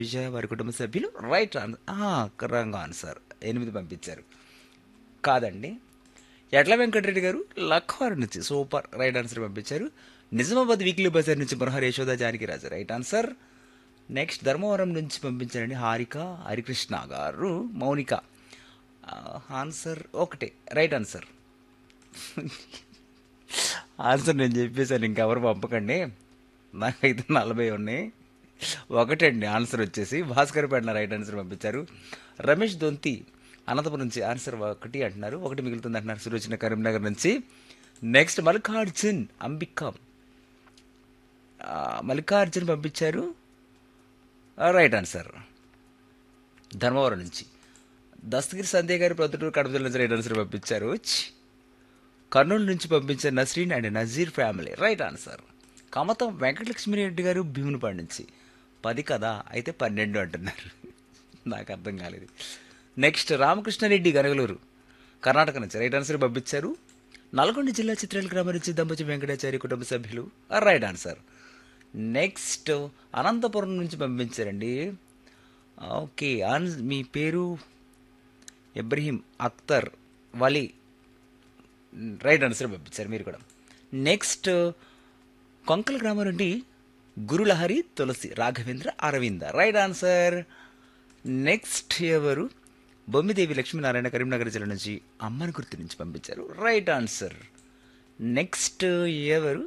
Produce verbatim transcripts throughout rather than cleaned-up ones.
విజయ వారి కుటుంబ సభ్యులు రైట్ ఆన్ రాంగ్ ఆన్సర్ ఎనిమిది పంపించారు. కాదండి, ఎట్ల వెంకటరెడ్డి గారు లక్వార్ నుంచి సూపర్ రైట్ ఆన్సర్ పంపించారు. నిజామాబాద్ వీక్లీ బజార్ నుంచి మనోహర్ యశోద జానకి రాజు రైట్ ఆన్సర్. నెక్స్ట్ ధర్మవరం నుంచి పంపించారండి హారిక హరికృష్ణ గారు మౌనిక. ఆ, ఆన్సర్ ఒకటే రైట్ ఆన్సర్. ఆన్సర్ నేను చెప్పేశాను, ఇంకెవరు పంపకండి. నాకైతే నలభై ఉన్నాయి. ఒకటండి ఆన్సర్ వచ్చేసి భాస్కర్ పేట రైట్ ఆన్సర్ పంపించారు. రమేష్ దొంతి అనంతపురం నుంచి ఆన్సర్ ఒకటి అంటున్నారు, ఒకటి మిగులుతుంది అంటున్నారు సులోచన కరీంనగర్ నుంచి. నెక్స్ట్ మల్లికార్జున్ అంబికా ఆ, మల్లికార్జున్ పంపించారు రైట్ ఆన్సర్ ధర్మవరం నుంచి. దస్తగిరి సంధ్య గారు ప్రొద్దుటూరు కడప జిల్లా నుంచి రైట్ ఆన్సర్ పంపించారు. ఛ్! కర్నూలు నుంచి పంపించారు Nasreen and Nazir family right answer. Kamatham Venkatalakshmi Reddy గారు భీమునిపాడు నుంచి పది కదా అయితే పన్నెండు అంటున్నారు. నాకు అర్థం కాలేదు. నెక్స్ట్ రామకృష్ణారెడ్డి గనగలూరు కర్ణాటక నుంచి రైట్ ఆన్సర్ పంపించారు. నల్గొండ జిల్లా చిత్రాల గ్రామం నుంచి దంపతి వెంకటాచారి కుటుంబ సభ్యులు రైట్ ఆన్సర్. నెక్స్ట్ అనంతపురం నుంచి పంపించారండి. ఓకే ఆన్ మీ పేరు ఇబ్రహీం అఖ్తర్ వలీ రైట్ ఆన్సర్ పంపించారు మీరు కూడా. నెక్స్ట్ కొంకల గ్రామం నుండి గురులహరి తులసి Raghavendra Aravinda right answer. Next ఎవరు బొమ్మిదేవి లక్ష్మీనారాయణ కరీంనగర్ జిల్లా నుంచి అమ్మని గుర్తు నుంచి పంపించారు రైట్ ఆన్సర్. నెక్స్ట్ ఎవరు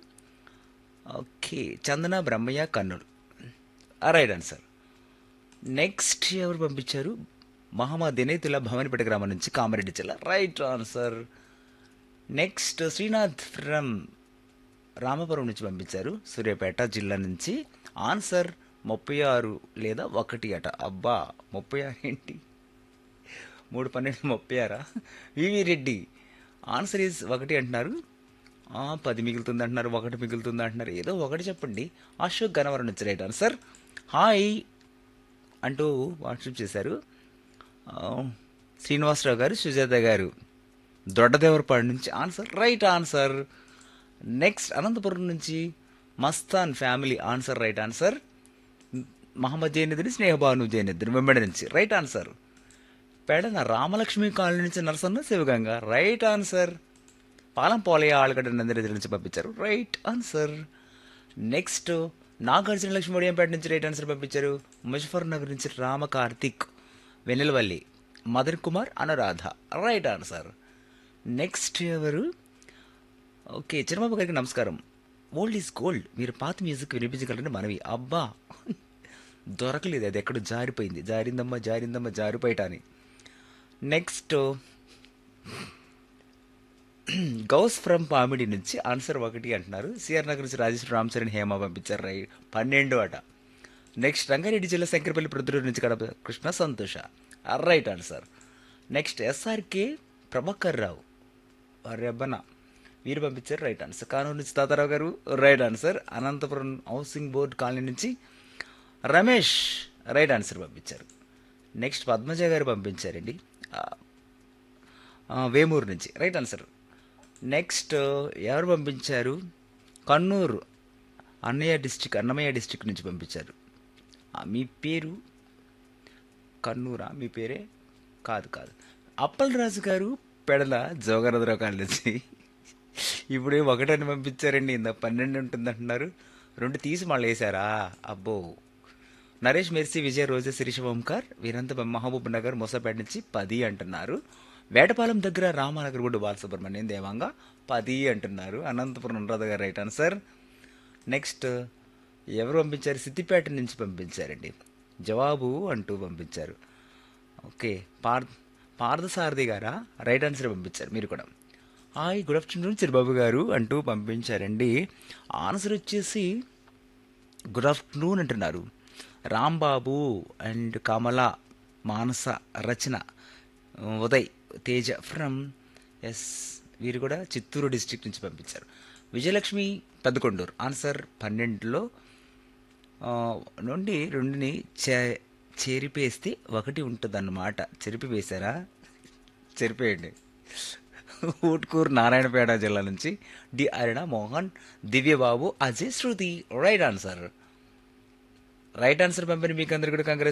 ఓకే చందన Brahmaiah Kurnool right answer. Next ఎవరు పంపించారు మహమ్మద్ దినేతుల్లా భవానిపేట గ్రామం నుంచి కామారెడ్డి జిల్లా right answer. Next Srinath from Ramapuram నుంచి పంపించారు సూర్యాపేట జిల్లా నుంచి ఆన్సర్ ముప్పై ఆరు లేదా ఒకటి అట. అబ్బా ముప్పై ఆరు ఏంటి, మూడు పన్నెండు ముప్పై ఆరా. వివి రెడ్డి ఆన్సర్ ఈజ్ ఒకటి అంటున్నారు. ఆ, పది మిగులుతుంది అంటున్నారు, ఒకటి మిగులుతుంది అంటున్నారు, ఏదో ఒకటి చెప్పండి. అశోక్ గనవరం నుంచి రైట్ ఆన్సర్. హాయ్ అంటూ వాట్సాప్ చేశారు ఆ, శ్రీనివాసరావు గారు సుజాత గారు దొడ్డదేవరపాడు నుంచి answer right answer. Next Anantapuram నుంచి Mastan family answer right answer. Mohammed Zainuddin Sneha Banu Zainuddin వెంబడి నుంచి right answer. Pedana Ramalakshmi colony నుంచి నరసన్న శివగంగ రైట్ ఆన్సర్. పాలం పోలయ్య ఆళ్ళగడ్డ నందిరెడ్డి నుంచి పంపించారు right answer. Next Nagarjuna Lakshmi Odiyampeta నుంచి రైట్ ఆన్సర్ పంపించారు. ముజఫర్ నగర్ నుంచి Rama Karthik Vennelavalli Madan Kumar Anuradha right answer. Next ఎవరు ఓకే చిరబాబు గారికి నమస్కారం. ఓల్డ్ ఈజ్ గోల్డ్ మీరు పాత మ్యూజిక్ వినిపించగలరని మనవి. అబ్బా దొరకలేదు, అది ఎక్కడ జారిపోయింది, జారిందమ్మా జారిందమ్మా జారిపోయట అని. నెక్స్ట్ గౌస్ ఫ్రమ్ పామిడి నుంచి ఆన్సర్ ఒకటి అంటున్నారు. సిఆర్ నగర్ నుంచి రాజేష్ రామచరణ్ హేమ పంపించారు రైట్ పన్నెండు అట. నెక్స్ట్ రంగారెడ్డి జిల్లా శంకరపల్లి ప్రొద్దుటూరు నుంచి కడప కృష్ణ సంతోష right answer. Next SRK Prabhakar Rao Rebbena వీరు పంపించారు రైట్ ఆన్సర్. కానూరు నుంచి తాతారావు గారు right answer. Anantapuram housing board colony నుంచి రమేష్ రైట్ ఆన్సర్ పంపించారు. నెక్స్ట్ పద్మజ గారు పంపించారండి ఆ, ఆ, వేమూరు నుంచి రైట్ ఆన్సర్. నెక్స్ట్ ఎవరు పంపించారు కన్నూరు అన్నయ్య డిస్టిక్ అన్నమయ్య డిస్టిక్ నుంచి పంపించారు. ఆ, మీ పేరు కన్నూరా మీ పేరే కాదు కాదు అప్పలరాజు గారు పెడల జోగరథరావు కాలనీ నుంచి ఇప్పుడు ఒకటని పంపించారండి. ఇంత పన్నెండు ఉంటుంది అంటున్నారు, రెండు తీసి మళ్ళీ వేసారా. అబ్బో నరేష్ మెర్సీ విజయ్ రోజా శిరీష ఓంకార్ వీరంత మహబూబ్ నగర్ మొసపేట నుంచి పది అంటున్నారు. వేటపాలెం దగ్గర రామానగర్ గుడ్డు బాలసుబ్రహ్మణ్యం దేవాంగ పది అంటున్నారు. అనంతపురం అనురాధ గారు రైట్ ఆన్సర్. నెక్స్ట్ ఎవరు పంపించారు సిద్దిపేట నుంచి పంపించారండి జవాబు అంటూ పంపించారు. ఓకే పార్ పార్థసారథి గారా రైట్ ఆన్సర్ పంపించారు మీరు కూడా. హాయ్ గుడ్ ఆఫ్టర్నూన్ చిరుబాబు గారు అంటూ పంపించారండి. ఆన్సర్ వచ్చేసి గుడ్ ఆఫ్టర్నూన్ అంటున్నారు Rambabu and Kamala Manasa Rachana Uday Teja from yes వీరు కూడా చిత్తూరు డిస్ట్రిక్ట్ నుంచి పంపించారు. విజయలక్ష్మి పెద్దకొండూరు ఆన్సర్ పన్నెండులో ఆ, నుండి రెండుని చే చెరిపేస్తే ఒకటి ఉంటుంది అన్నమాట. చెరిపి వేశారా, చెరిపేయండి. ఊట్కూరు నారాయణపేట జిల్లా నుంచి డి అరుణ మోహన్ దివ్యబాబు అజయ్ శృతి రైట్ ఆన్సర్. రైట్ ఆన్సర్ పంపిన మీకు అందరికీ కూడా కంగ్రాట్స్